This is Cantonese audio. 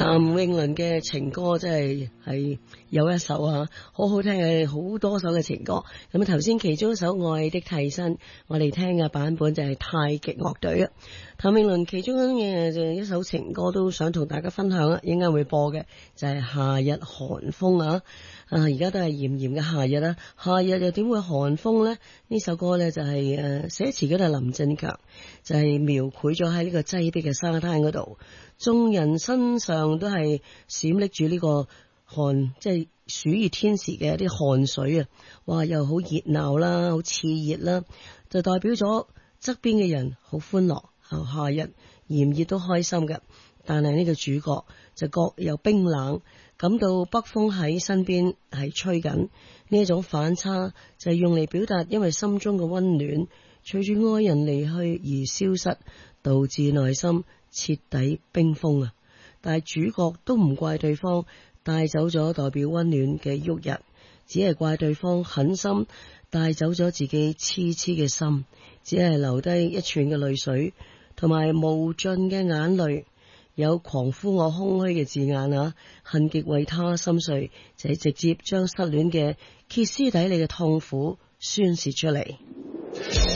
譚詠麟嘅情歌真係有一首啊，好好聽嘅，好多首嘅情歌。咁頭先其中一首《愛的替身》，我哋聽嘅版本就係太極樂隊啊。譚詠麟其中嘅就一首情歌都想同大家分享啊，應該會播嘅就係夏日寒風啊。而家都係炎炎嘅夏日啦，夏日又點會寒風呢？呢首歌呢，就係寫詞嗰度林振強，就係描繪咗喺呢個擠迫嘅沙灘嗰度，眾人身上都係閃爍住呢個汗，即係暑熱天時嘅一啲汗水啊！哇，又好熱鬧啦，好熾熱啦，就代表咗側邊嘅人好歡樂，夏日炎熱都開心嘅。但係呢個主角就各有冰冷，感到北風喺身邊係吹緊，呢一種反差就係用嚟表達因為心中嘅溫暖隨住愛人離去而消失，導致內心徹底冰封啊！但係主角都唔怪對方帶走咗代表溫暖嘅旭日，只係怪對方狠心帶走咗自己痴痴嘅心，只係留低一串嘅淚水同埋無盡嘅眼淚。有狂呼我空虛嘅字眼啊，恨極為他心碎，就係直接將失戀嘅歇斯底里嘅痛苦宣泄出嚟。